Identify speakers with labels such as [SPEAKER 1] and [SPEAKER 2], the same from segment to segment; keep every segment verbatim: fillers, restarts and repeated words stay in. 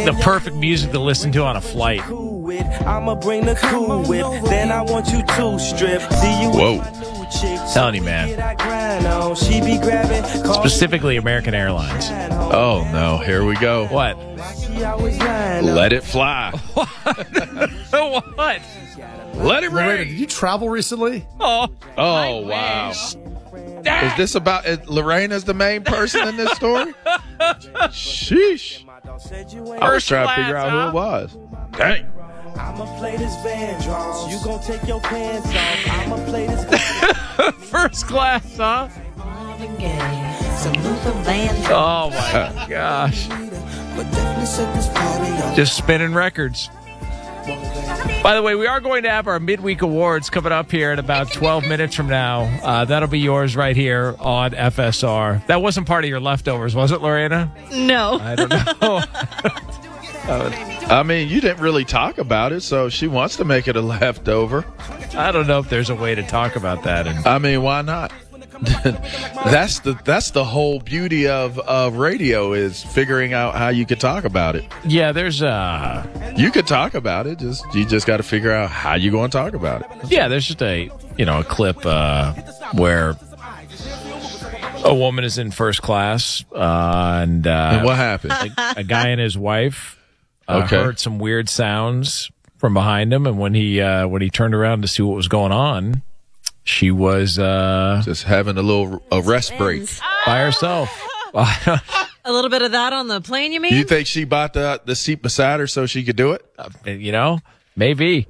[SPEAKER 1] The perfect music to listen to on a flight.
[SPEAKER 2] I'ma bring the cool whip, then I want you to strip.
[SPEAKER 1] Whoa. Telling you, man. Specifically American Airlines.
[SPEAKER 3] Oh, no. Here we go.
[SPEAKER 1] What?
[SPEAKER 3] Let it fly.
[SPEAKER 1] What? What?
[SPEAKER 3] Let it
[SPEAKER 4] Lorena,
[SPEAKER 3] rain.
[SPEAKER 4] did you travel recently?
[SPEAKER 1] Oh,
[SPEAKER 3] Oh, wow. Is this about is Lorena's the main person in this story? Sheesh. I was trying to figure out who it was. Dang.
[SPEAKER 2] I'ma play this band drums. You gon' take your pants off. I'ma play this.
[SPEAKER 1] First class, huh? Oh, my gosh. Just spinning records. By the way, we are going to have our midweek awards coming up here in about twelve minutes from now. Uh, that'll be yours right here on F S R. That wasn't part of your leftovers, was it, Lorena?
[SPEAKER 5] No.
[SPEAKER 1] I don't know.
[SPEAKER 3] I mean, you didn't really talk about it, so she wants to make it a leftover.
[SPEAKER 1] I don't know if there's a way to talk about that. And
[SPEAKER 3] I mean, why not? that's the that's the whole beauty of, of radio is figuring out how you could talk about it.
[SPEAKER 1] Yeah, there's uh
[SPEAKER 3] You could talk about it, just you just got to figure out how you going to talk about it.
[SPEAKER 1] yeah, there's just a you know a clip uh, where a woman is in first class uh, and, uh,
[SPEAKER 3] And what happened?
[SPEAKER 1] a, a guy and his wife uh,
[SPEAKER 3] Okay.
[SPEAKER 1] heard some weird sounds from behind him, and when he uh, when he turned around to see what was going on, she was uh,
[SPEAKER 3] Just having a little a rest break.
[SPEAKER 1] by herself.
[SPEAKER 5] A little bit of that on the plane, you mean?
[SPEAKER 3] You think she bought the the seat beside her so she could do it?
[SPEAKER 1] You know, maybe.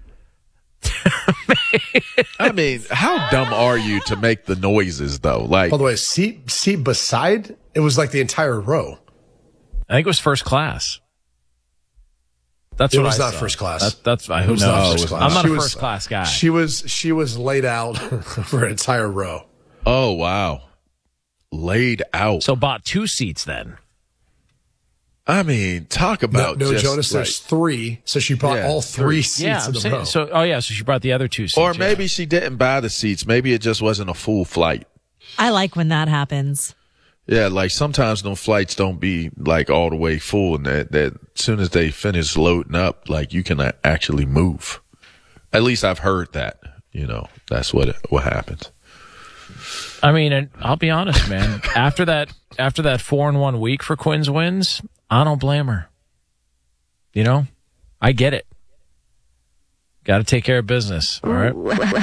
[SPEAKER 3] I mean, how dumb are you to make the noises though? Like,
[SPEAKER 4] By the way, seat seat beside, it was like the entire row.
[SPEAKER 1] I think it was first class. That's
[SPEAKER 4] It
[SPEAKER 1] what
[SPEAKER 4] was
[SPEAKER 1] I
[SPEAKER 4] not
[SPEAKER 1] saw.
[SPEAKER 4] first class.
[SPEAKER 1] That, that's who
[SPEAKER 4] It was
[SPEAKER 1] knows.
[SPEAKER 4] not first class.
[SPEAKER 1] I'm not
[SPEAKER 4] She
[SPEAKER 1] a
[SPEAKER 4] was-
[SPEAKER 1] first class guy.
[SPEAKER 4] She was she was laid out for an entire row.
[SPEAKER 3] oh wow, laid out.
[SPEAKER 1] So bought two seats then.
[SPEAKER 3] I mean, talk
[SPEAKER 4] No,
[SPEAKER 3] about
[SPEAKER 4] no
[SPEAKER 3] just,
[SPEAKER 4] Jonas,
[SPEAKER 3] like-
[SPEAKER 4] there's three, so she bought
[SPEAKER 3] Yeah,
[SPEAKER 4] all three
[SPEAKER 3] three.
[SPEAKER 4] seats
[SPEAKER 1] Yeah,
[SPEAKER 4] in
[SPEAKER 1] I'm
[SPEAKER 4] the
[SPEAKER 1] saying,
[SPEAKER 4] row.
[SPEAKER 1] so oh yeah, so she brought the other two seats.
[SPEAKER 3] or
[SPEAKER 1] yeah.
[SPEAKER 3] maybe she didn't buy the seats. Maybe it just wasn't a full flight.
[SPEAKER 5] I like when that happens.
[SPEAKER 3] Yeah, like sometimes no flights don't be like all the way full, and that that as soon as they finish loading up, like you can actually move. At least I've heard that. You know, that's what what happens.
[SPEAKER 1] I mean, and I'll be honest, man. after that, after that four in one week for Quinn's wins, I don't blame her. You know, I get it. Got to take care of business. All right.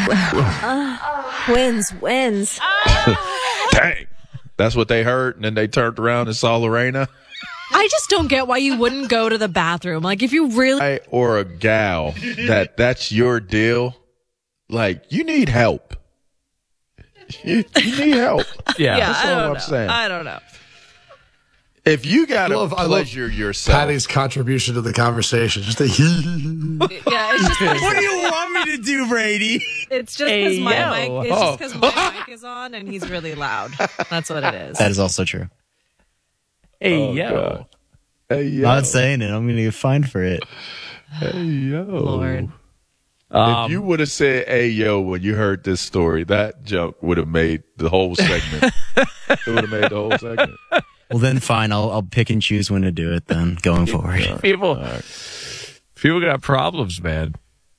[SPEAKER 5] Wins, wins.
[SPEAKER 3] Dang, that's what they heard, and then they turned around and saw Lorena.
[SPEAKER 5] I just don't get why you wouldn't go to the bathroom. Like, if you really...
[SPEAKER 3] Guy or a gal that that's your deal. Like you need help. You, you need help.
[SPEAKER 1] Yeah.
[SPEAKER 5] yeah,
[SPEAKER 3] that's
[SPEAKER 5] I
[SPEAKER 3] all
[SPEAKER 5] don't
[SPEAKER 3] I'm
[SPEAKER 5] know.
[SPEAKER 3] saying.
[SPEAKER 5] I don't know.
[SPEAKER 3] If you got
[SPEAKER 4] I
[SPEAKER 3] to
[SPEAKER 4] love, I love
[SPEAKER 3] pleasure yourself,
[SPEAKER 4] Patty's contribution to the conversation. Just a
[SPEAKER 5] Yeah, it's just...
[SPEAKER 6] What do you want me to do, Brady?
[SPEAKER 5] It's just
[SPEAKER 1] Hey,
[SPEAKER 5] because my
[SPEAKER 1] yo.
[SPEAKER 5] mic. It's
[SPEAKER 3] Oh.
[SPEAKER 5] just because my mic is on and he's really loud. That's what it is.
[SPEAKER 6] That is also true.
[SPEAKER 1] Hey,
[SPEAKER 3] Oh,
[SPEAKER 1] yo.
[SPEAKER 3] God. Hey yo,
[SPEAKER 6] Not saying it. I'm going to get fined for it.
[SPEAKER 3] hey yo.
[SPEAKER 5] Lord.
[SPEAKER 1] Um,
[SPEAKER 3] If you would have said "Hey yo" when you heard this story, that joke would have made the whole segment. It would have made the whole segment.
[SPEAKER 6] Well, then fine. I'll I'll pick and choose when to do it then going forward.
[SPEAKER 1] people, people got problems, man.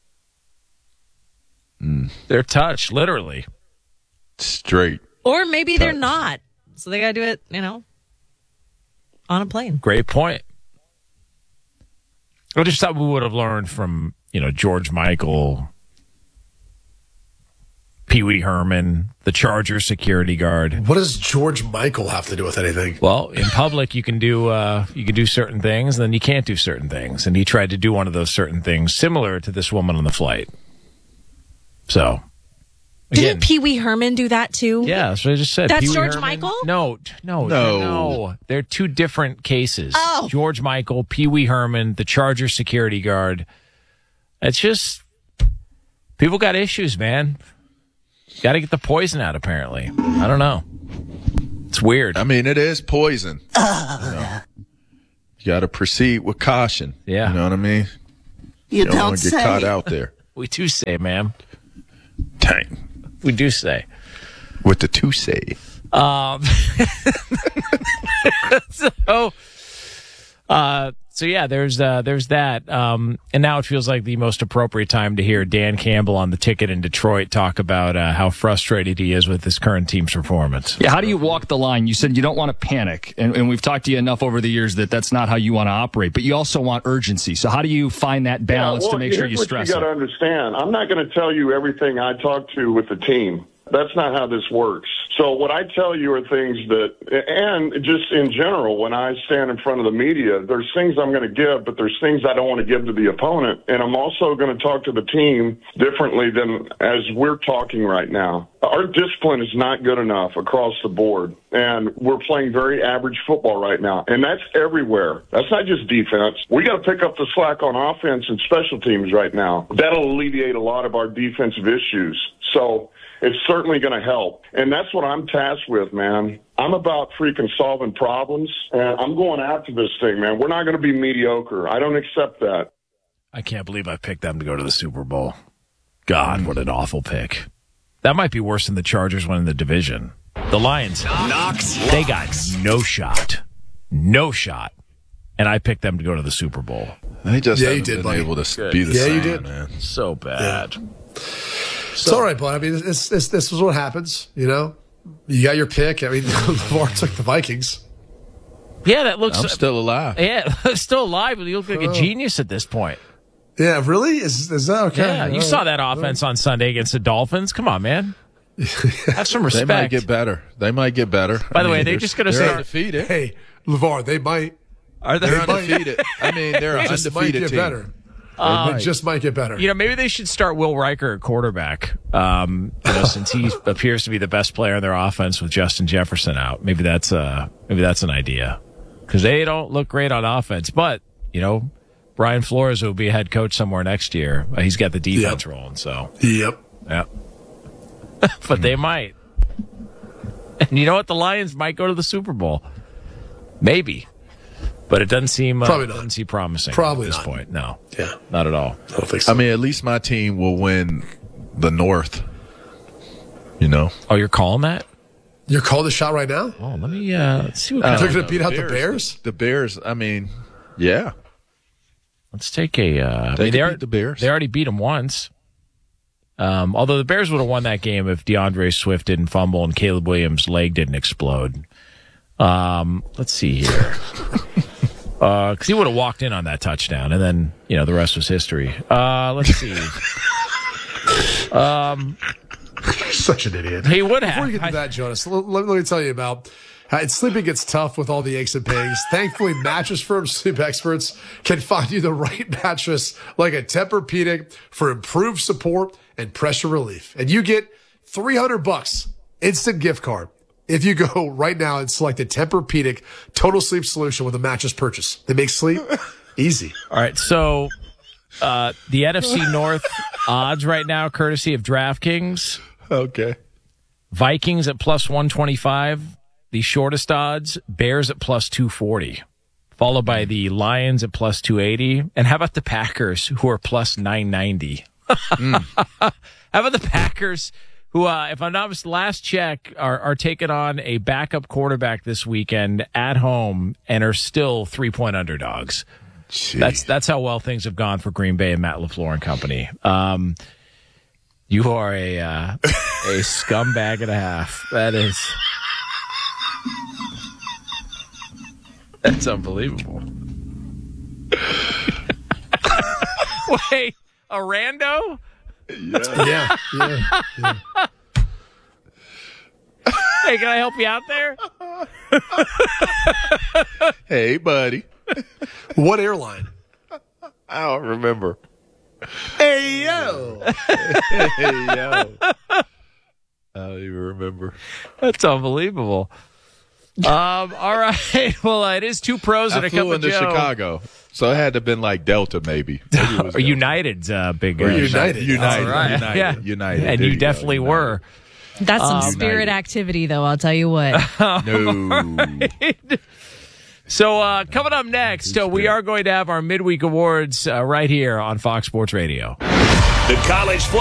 [SPEAKER 1] They're touched, literally.
[SPEAKER 3] Straight.
[SPEAKER 5] Or maybe they're not. So they got to do it, you know, on a plane.
[SPEAKER 1] Great point. I just thought we would have learned from, you know, George Michael, Pee Wee Herman, the Charger security guard.
[SPEAKER 4] What does George Michael have to do with anything?
[SPEAKER 1] Well, in public, you can do uh, you can do certain things, and then you can't do certain things. And he tried to do one of those certain things, similar to this woman on the flight. So, again,
[SPEAKER 5] Didn't Pee Wee Herman do that too?
[SPEAKER 1] yeah, that's what I just said.
[SPEAKER 5] That's
[SPEAKER 1] Pee Wee
[SPEAKER 5] George
[SPEAKER 1] Herman-
[SPEAKER 5] Michael?
[SPEAKER 1] No, t- no,
[SPEAKER 3] No.
[SPEAKER 1] no. They're two different cases.
[SPEAKER 5] Oh.
[SPEAKER 1] George Michael, Pee Wee Herman, the Charger security guard. It's just people got issues, man. Got to get the poison out. Apparently, I don't know. It's weird.
[SPEAKER 3] I mean, it is poison. You know? You got to proceed with caution.
[SPEAKER 1] Yeah.
[SPEAKER 3] You know what I mean?
[SPEAKER 7] You
[SPEAKER 3] don't
[SPEAKER 7] don't
[SPEAKER 3] want to get
[SPEAKER 7] say.
[SPEAKER 3] caught out there.
[SPEAKER 1] We do say, ma'am.
[SPEAKER 3] Dang.
[SPEAKER 1] We do say.
[SPEAKER 3] With the two say.
[SPEAKER 1] Um, so, uh, so yeah, there's uh, there's that, um, and now it feels like the most appropriate time to hear Dan Campbell on the Ticket in Detroit talk about uh, how frustrated he is with his current team's performance.
[SPEAKER 7] Yeah, how do you walk the line? You said you don't want to panic, and, and we've talked to you enough over the years that that's not how you want to operate. But you also want urgency. So how do you find that balance
[SPEAKER 8] yeah, well,
[SPEAKER 7] to make sure you
[SPEAKER 8] here's
[SPEAKER 7] stress
[SPEAKER 8] what you got
[SPEAKER 7] it?
[SPEAKER 8] to understand. I'm not going to tell you everything I talk to with the team. That's not how this works. So what I tell you are things that, and just in general, when I stand in front of the media, there's things I'm going to give, but there's things I don't want to give to the opponent. And I'm also going to talk to the team differently than as we're talking right now. Our discipline is not good enough across the board, and we're playing very average football right now. And that's everywhere. That's not just defense. We got to pick up the slack on offense and special teams right now. That'll alleviate a lot of our defensive issues. So it's certainly going to help. And that's what I'm tasked with, man. I'm about freaking solving problems, and I'm going after this thing, man. We're not going to be mediocre. I don't accept that.
[SPEAKER 1] I can't believe I picked them to go to the Super Bowl. God, what an awful pick. That might be worse than the Chargers winning the division. The Lions,
[SPEAKER 9] Knox,
[SPEAKER 1] they got no shot. No shot. And I picked them to go to the Super Bowl.
[SPEAKER 3] They just
[SPEAKER 4] Yeah, you
[SPEAKER 3] haven't
[SPEAKER 4] did,
[SPEAKER 3] been
[SPEAKER 4] buddy.
[SPEAKER 3] able to
[SPEAKER 1] Good.
[SPEAKER 3] be the
[SPEAKER 4] Yeah,
[SPEAKER 3] same,
[SPEAKER 4] you did.
[SPEAKER 3] man.
[SPEAKER 1] So bad.
[SPEAKER 4] It's all right, bud. I mean, it's, this this is what happens. You know, you got your pick. I mean, LeVar took the Vikings.
[SPEAKER 1] Yeah, that looks...
[SPEAKER 3] I'm still alive.
[SPEAKER 1] Yeah, still alive, but you look like a genius at this point.
[SPEAKER 4] Yeah, really? Is is that okay?
[SPEAKER 1] Yeah, you
[SPEAKER 4] All
[SPEAKER 1] saw
[SPEAKER 4] right.
[SPEAKER 1] that offense on Sunday against the Dolphins. Come on, man. Have some
[SPEAKER 3] They
[SPEAKER 1] respect.
[SPEAKER 3] might get better. They might get better.
[SPEAKER 1] By the
[SPEAKER 3] I
[SPEAKER 1] way,
[SPEAKER 3] mean,
[SPEAKER 1] they're just gonna
[SPEAKER 3] they're
[SPEAKER 1] start-
[SPEAKER 3] undefeated.
[SPEAKER 4] Hey, LeVar, they might.
[SPEAKER 1] Are they?
[SPEAKER 3] They're undefeated. I mean, they're an
[SPEAKER 4] Just might
[SPEAKER 3] undefeated
[SPEAKER 4] get
[SPEAKER 3] team.
[SPEAKER 4] better.
[SPEAKER 3] They
[SPEAKER 4] They
[SPEAKER 3] might.
[SPEAKER 4] just might get better.
[SPEAKER 1] You know, maybe they should start Will Riker at quarterback. Um, you know, since he appears to be the best player in their offense with Justin Jefferson out. Maybe that's uh maybe that's an idea because they don't look great on offense. But you know, Brian Flores will be a head coach somewhere next year. Uh, he's got the defense
[SPEAKER 4] Yep.
[SPEAKER 1] rolling, so
[SPEAKER 4] Yep.
[SPEAKER 1] yeah. But they might. And you know what? The Lions might go to the Super Bowl. Maybe. But it doesn't seem uh,
[SPEAKER 4] Probably not.
[SPEAKER 1] doesn't seem promising
[SPEAKER 4] Probably
[SPEAKER 1] at this
[SPEAKER 4] not.
[SPEAKER 1] point. No,
[SPEAKER 4] Yeah.
[SPEAKER 1] not at all.
[SPEAKER 4] I don't think so.
[SPEAKER 3] I mean, at least my team will win the North. You know,
[SPEAKER 1] Oh, you're calling that?
[SPEAKER 4] You're calling the shot right now?
[SPEAKER 1] Oh, let me uh, let's see what.
[SPEAKER 4] They're
[SPEAKER 1] kind of-
[SPEAKER 4] going to beat out the Bears?
[SPEAKER 3] The Bears. I mean, yeah.
[SPEAKER 1] Let's take a. Uh, I
[SPEAKER 3] They
[SPEAKER 1] mean,
[SPEAKER 3] could
[SPEAKER 1] are-
[SPEAKER 3] beat the Bears.
[SPEAKER 1] They already beat them once. Um, although the Bears would have won that game if DeAndre Swift didn't fumble and Caleb Williams' leg didn't explode. Um, let's see here. Because he would have walked in on that touchdown, and then, you know, the rest was history. Uh, let's see. um,
[SPEAKER 4] You're such an idiot.
[SPEAKER 1] he would have.
[SPEAKER 4] Before you get to
[SPEAKER 1] I-
[SPEAKER 4] that, Jonas, let, let me tell you about how it's- sleeping gets tough with all the aches and pains. Thankfully, Mattress Firm sleep experts can find you the right mattress like a Tempur-Pedic for improved support and pressure relief. And you get three hundred bucks instant gift card if you go right now and select a Tempur-Pedic total sleep solution with a mattress purchase. They make sleep easy.
[SPEAKER 1] All right, so uh, the N F C North odds right now, courtesy of DraftKings.
[SPEAKER 3] Okay.
[SPEAKER 1] Vikings at plus one twenty-five, the shortest odds. Bears at plus two forty, followed by the Lions at plus two eighty. And how about the Packers, who are plus nine ninety? mm. How about the Packers, who, uh, if I'm not mistaken, last check, are, are taking on a backup quarterback this weekend at home and are still three-point underdogs.
[SPEAKER 3] Gee.
[SPEAKER 1] That's that's how well things have gone for Green Bay and Matt LaFleur and company. Um, you are a uh, a scumbag and a half. That is that's unbelievable. Wait, a rando?
[SPEAKER 4] Yeah, yeah, yeah.
[SPEAKER 1] Hey, can I help you out there?
[SPEAKER 3] Hey, buddy.
[SPEAKER 4] What airline?
[SPEAKER 3] I don't remember.
[SPEAKER 4] Hey, yo.
[SPEAKER 3] Hey, yo. I don't even remember.
[SPEAKER 1] That's unbelievable. Um, all right. Well, uh, it is two pros and
[SPEAKER 3] I
[SPEAKER 1] a cup
[SPEAKER 3] flew
[SPEAKER 1] of
[SPEAKER 3] into
[SPEAKER 1] Joe.
[SPEAKER 3] Chicago, so it had to have been like Delta, maybe. Maybe it was
[SPEAKER 1] Or
[SPEAKER 3] Delta.
[SPEAKER 1] United's uh, big
[SPEAKER 3] Or
[SPEAKER 1] uh,
[SPEAKER 3] United. United.
[SPEAKER 1] All right.
[SPEAKER 3] United.
[SPEAKER 1] Yeah.
[SPEAKER 3] United.
[SPEAKER 1] And
[SPEAKER 3] There
[SPEAKER 1] you
[SPEAKER 3] you go.
[SPEAKER 1] definitely
[SPEAKER 3] United.
[SPEAKER 1] were.
[SPEAKER 5] That's some
[SPEAKER 1] Um,
[SPEAKER 5] spirit
[SPEAKER 3] United.
[SPEAKER 5] activity, though, I'll tell you what.
[SPEAKER 3] No.
[SPEAKER 1] So uh, coming up next, uh, we are going to have our midweek awards uh, right here on Fox Sports Radio.
[SPEAKER 9] The college football